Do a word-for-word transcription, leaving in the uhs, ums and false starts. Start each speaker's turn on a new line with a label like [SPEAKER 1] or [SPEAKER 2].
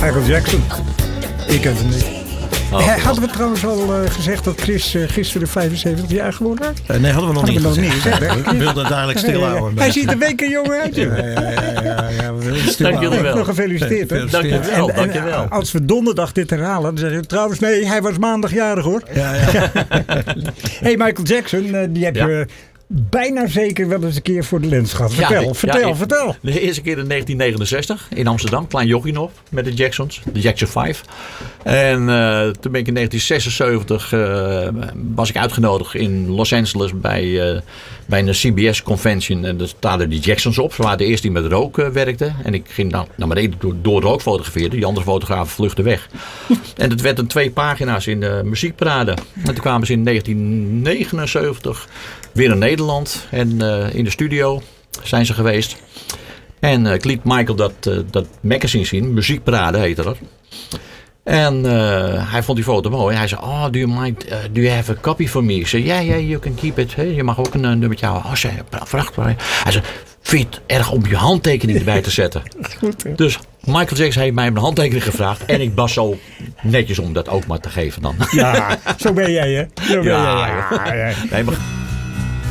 [SPEAKER 1] Michael Jackson. Ik heb het niet.
[SPEAKER 2] Oh,
[SPEAKER 1] He, hadden we trouwens al uh, gezegd dat Chris uh, gisteren vijfenzeventig jaar geworden had?
[SPEAKER 3] Uh, nee, hadden we nog
[SPEAKER 1] hadden
[SPEAKER 3] niet
[SPEAKER 1] we
[SPEAKER 3] gezegd.
[SPEAKER 1] Nog niet,
[SPEAKER 3] Ik wilde het eigenlijk stilhouden.
[SPEAKER 1] Hij ziet er weken jong uit. Ja, ja, ja, ja, ja,
[SPEAKER 2] Dank jullie wel.
[SPEAKER 1] Nog gefeliciteerd.
[SPEAKER 2] Dank je wel, dank je wel.
[SPEAKER 1] Als we donderdag dit herhalen, dan zeg je trouwens, nee, hij was maandagjarig hoor.
[SPEAKER 3] Ja, ja.
[SPEAKER 1] Hey, Michael Jackson, uh, die heb
[SPEAKER 2] Ja.
[SPEAKER 1] je bijna zeker wel eens een keer voor de lens gehad. Vertel,
[SPEAKER 2] Ja,
[SPEAKER 1] vertel,
[SPEAKER 2] ja, ik-
[SPEAKER 1] vertel.
[SPEAKER 2] De eerste keer in negentien negenenzestig in Amsterdam. Klein jochie nog met de Jacksons. De Jackson vijf. En uh, toen ben ik in negentien zesenzeventig uh, was ik uitgenodigd in Los Angeles bij, uh, bij een C B S convention. En daar staden die Jacksons op. Ze waren de eerste die met rook uh, werkten. En ik ging nou, naar beneden door, door rook fotograferen. Die andere fotografen vluchtten weg. En het werd een twee pagina's in de muziekparade. En toen kwamen ze in negentien negenenzeventig weer in Nederland. En uh, in de studio zijn ze geweest. En uh, ik liet Michael dat, uh, dat magazine zien. Muziekparade heette dat. En uh, hij vond die foto mooi. Hij zei, oh, do you mind, uh, do you have a copy for me? Ik zei, ja, yeah, yeah, you can keep it. Hey, je mag ook een uh, nummertje houden. Oh, zei, prachtig. Hij zei, vind je het erg om je handtekening erbij te zetten?
[SPEAKER 1] Goed, hè?
[SPEAKER 2] Dus Michael Jackson heeft mij een handtekening gevraagd. En ik was zo netjes om dat ook maar te geven dan.
[SPEAKER 1] Ja, zo ben jij hè. Zo ben
[SPEAKER 2] Ja,
[SPEAKER 1] jij. Ja, ja.
[SPEAKER 2] Nee, maar